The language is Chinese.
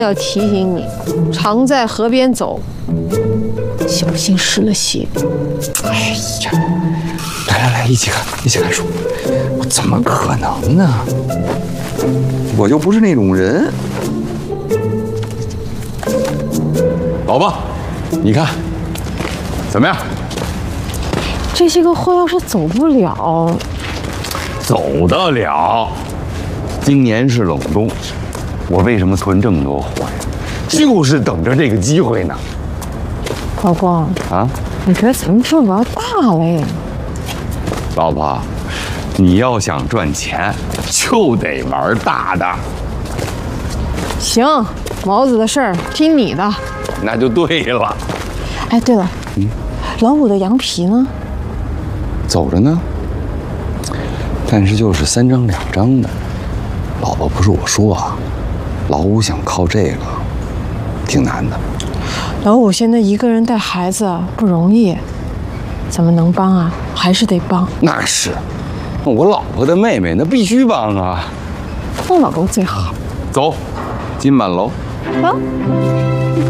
要提醒你，常在河边走，小心失了鞋。 哎呀，来，一起看书。我怎么可能呢？我就不是那种人。老婆，你看怎么样？ 这些个货要是走不了， 走得了。今年是冷冬，我为什么囤这么多货呀？就是等着这个机会呢。 老公啊， 你觉得咱们这玩大了呀？ 老婆，你要想赚钱，就得玩大的。 行，毛子的事儿听你的。 那就对了。 哎，对了，老五的羊皮呢？ 走着呢，但是就是3张2张的。老婆，不是我说啊，老五想靠这个，挺难的。 老五现在一个人带孩子不容易，咱们能帮啊，还是得帮。 那是，我老婆的妹妹，那必须帮啊。 帮老公最好。 走，金满楼。 走。